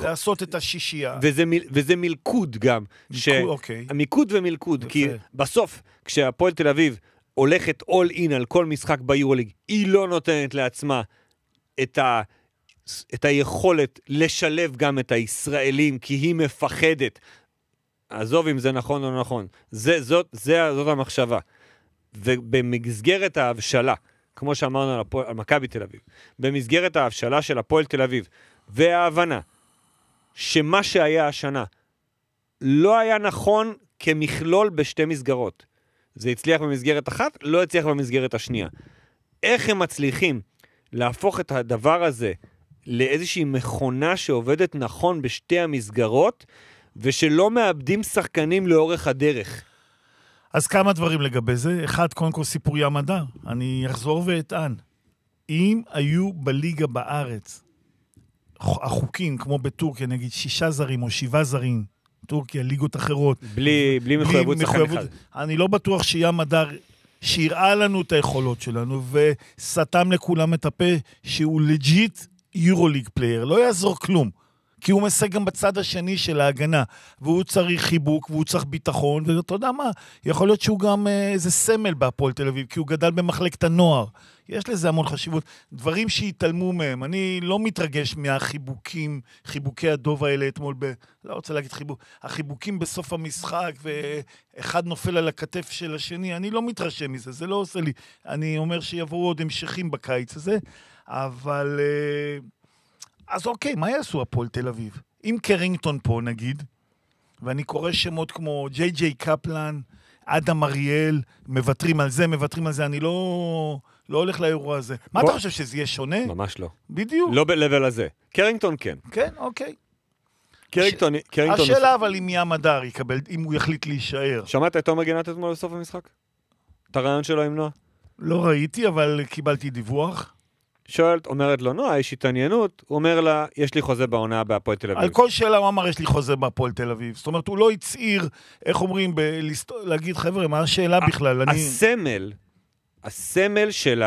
לעשות את השישייה. וזה מלכוד גם. אוקיי. מיקוד ומלכוד, כי בסוף, כשהפועל תל אביב הולכת all in על כל משחק ביורוליג, היא לא נותנת לעצמה את היכולת לשלב גם את הישראלים, כי היא מפחדת. עזוב אם זה נכון או לא נכון. זאת המחשבה. ובמסגרת ההבשלה, כמו שאמרנו על מכבי תל אביב, במסגרת ההבשלה של הפועל תל אביב, וההבנה שמה שהיה השנה לא היה נכון כמכלול בשתי מסגרות. זה הצליח במסגרת אחת, לא הצליח במסגרת השנייה. איך הם מצליחים להפוך את הדבר הזה לאיזושהי מכונה שעובדת נכון בשתי המסגרות, ושלא מאבדים שחקנים לאורך הדרך? אז כמה דברים לגבי זה. אחד, קודם כל סיפור ים הדר. אני אחזור ואטען. אם היו בליגה בארץ החוקים, כמו בטורקיה, נגיד 6 זרים או 7 זרים, טורקיה, ליגות אחרות. בלי מחויבות שחקן אחד. אני לא בטוח שים הדר שיראה לנו את היכולות שלנו, וסתם לכולם את הפה שהוא לג'יט יורוליג פלייר. לא יעזור כלום. כי הוא מסג גם בצד השני של ההגנה, והוא צריך חיבוק, והוא צריך ביטחון, ואתה יודע מה, יכול להיות שהוא גם איזה סמל בהפועל תל אביב, כי הוא גדל במחלקת הנוער. יש לזה המון חשיבות. דברים שהתעלמו מהם. אני לא מתרגש מהחיבוקים, חיבוקי הדוב האלה אתמול, לא רוצה להגיד חיבוק, החיבוקים בסוף המשחק, ואחד נופל על הכתף של השני, אני לא מתרשם מזה, זה לא עושה לי. אני אומר שיבואו עוד המשכים בקיץ הזה, אבל... אז אוקיי, מה יעשו הפועל תל אביב? אם קרינגטון פה נגיד, ואני קורא שמות כמו ג'יי קפלן, אדם אריאל, מוותרים על זה, אני לא הולך לאירוע הזה. מה אתה חושב, שזה יהיה שונה? ממש לא. בדיוק. לא בלבל הזה. קרינגטון כן. כן, אוקיי. קרינגטון... השאלה אבל אם ים הדר יקבל, אם הוא יחליט להישאר. שמעת את תומר גינת אתמול בסוף המשחק? את הרעיון שלו עם נועה? לא ראיתי, אבל קיבלתי דיווח. שואלת, אומרת לו, נועה, יש התעניינות, הוא אומר לה, יש לי חוזה בעונה בהפועל תל אביב. על כל שאלה הוא אמר, יש לי חוזה בהפועל תל אביב. זאת אומרת, הוא לא הצעיר, איך אומרים, להגיד, חבר'ה, מה השאלה בכלל? הסמל של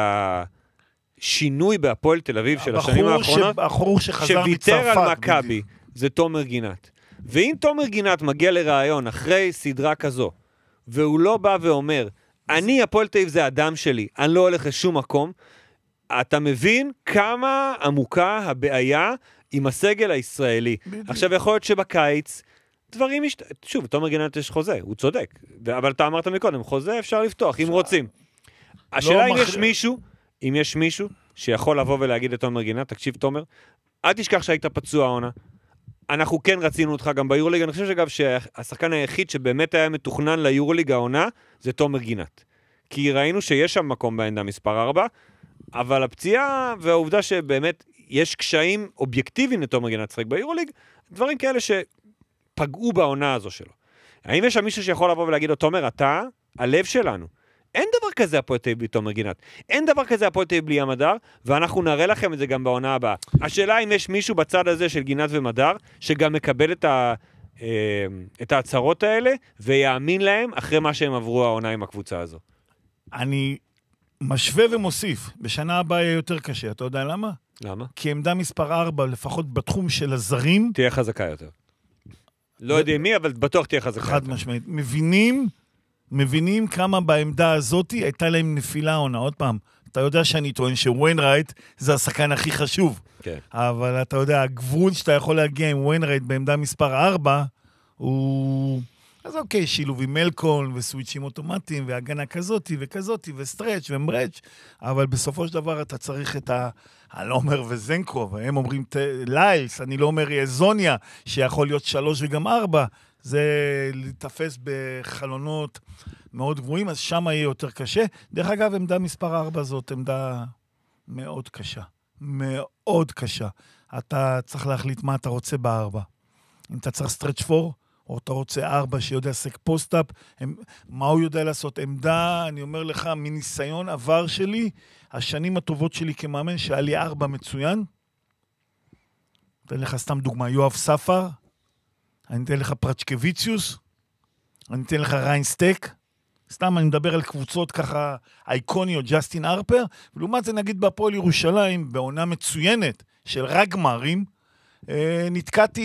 השינוי בהפועל תל אביב של השנים האחרונות, הבחור שחזר שוויתר מצרפת, על מכבי, זה תומר גינת. ואם תומר גינת מגיע לרעיון אחרי סדרה כזו, והוא לא בא ואומר, אני, הפועל תל אביב זה אדם שלי, אני לא הולך לשום מקום, אתה מבין כמה עמוקה הבעיה עם הסגל הישראלי. בדיוק. עכשיו יכול להיות שבקיץ דברים שוב, תומר גינת יש חוזה, הוא צודק. אבל אתה אמרת מקודם, חוזה אפשר לפתוח, אם רוצים. השאלה אם יש מישהו שיכול לבוא ולהגיד לתומר גינת, תקשיב תומר, אל תשכח שהיית פצוע העונה. אנחנו כן רצינו אותך גם ביורוליג, אני חושב שאגב שהשחקן היחיד שבאמת היה מתוכנן ליורוליג העונה, זה תומר גינת. כי ראינו שיש שם מקום בעמדה מספר 4, אבל הפציעה והעובדה שבאמת יש קשיים אובייקטיביים לתומר גינת לשחק ביורוליג, דברים כאלה שפגעו בעונה הזו שלו. האם יש שם מישהו שיכול לבוא ולהגיד לו, תומר, אתה הלב שלנו. אין דבר כזה הפועל תל אביב בלי תומר גינת. אין דבר כזה הפועל תל אביב בלי המדר, ואנחנו נראה לכם את זה גם בעונה הבאה. השאלה אם יש מישהו בצד הזה של גינת ומדר, שגם מקבל את ההצהרות האלה, ויאמין להם אחרי מה שהם עברו העונה עם הקבוצה הזו. אני משווה ומוסיף. בשנה הבאה יהיה יותר קשה. אתה יודע למה? למה? כי עמדה מספר 4, לפחות בתחום של הזרים, תהיה חזקה יותר. לא יודע מי, אבל בטוח תהיה חזקה יותר. חד משמעית. מבינים כמה בעמדה הזאת הייתה להם נפילה עונה. עוד פעם, אתה יודע שאני טוען שוויינרייט זה השחקן הכי חשוב. כן. אבל אתה יודע, הגבול שאתה יכול להגיע עם וויינרייט בעמדה מספר 4, הוא... אז אוקיי, שילוב עם מלקון וסוויצ'ים אוטומטיים והגנה כזאת וכזאת וסטרץ' ומברץ', אבל בסופו של דבר אתה צריך את אני לא אומר וזנקרוב, הם אומרים ליילס, אני לא אומר יזוניה, שיכול להיות 3 וגם 4, זה לתפס בחלונות מאוד גבוהים, אז שם יהיה יותר קשה. דרך אגב, עמדה מספר 4 זאת עמדה מאוד קשה. מאוד קשה. אתה צריך להחליט מה אתה רוצה ב4. אם אתה צריך סטרץ' 4, או אתה רוצה 4 שיודע סק פוסט-אפ, מה הוא יודע לעשות? עמדה, אני אומר לך, מניסיון עבר שלי, השנים הטובות שלי כמאמן, שהיה לי 4 מצוין. אתן לך סתם דוגמה, יואב ספר, אני אתן לך פרצ'קוויציוס, אני אתן לך ריינסטק, סתם אני מדבר על קבוצות ככה אייקוניות, ג'סטין ארפר, ולעומת זה נגיד בהפועל ירושלים, בעונה מצוינת של רגמרים, נתקעתי